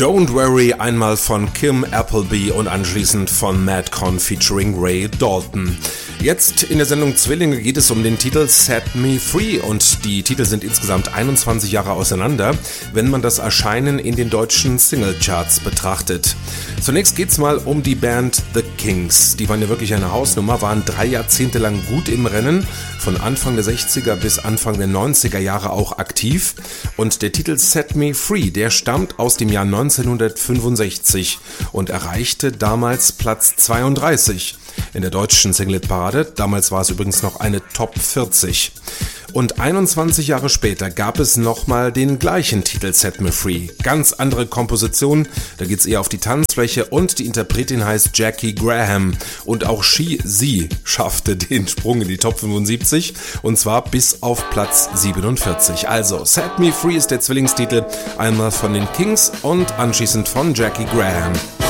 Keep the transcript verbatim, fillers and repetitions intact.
Don't Worry einmal von Kim Appleby und anschließend von Madcon featuring Ray Dalton. Jetzt in der Sendung Zwillinge geht es um den Titel Set Me Free und die Titel sind insgesamt einundzwanzig Jahre auseinander, wenn man das Erscheinen in den deutschen Singlecharts betrachtet. Zunächst geht's mal um die Band The Kinks. Die waren ja wirklich eine Hausnummer, waren drei Jahrzehnte lang gut im Rennen, von Anfang der sechziger bis Anfang der neunziger Jahre auch aktiv. Und der Titel Set Me Free, der stammt aus dem Jahr neunzehnhundertfünfundsechzig und erreichte damals Platz zweiunddreißig in der deutschen Singleparade. Damals war es übrigens noch eine Top vierzig. Und einundzwanzig Jahre später gab es nochmal den gleichen Titel Set Me Free. Ganz andere Komposition, da geht's eher auf die Tanzfläche und die Interpretin heißt Jackie Graham. Und auch she, sie schaffte den Sprung in die Top fünfundsiebzig und zwar bis auf Platz siebenundvierzig. Also Set Me Free ist der Zwillingstitel, einmal von den Kinks und anschließend von Jackie Graham.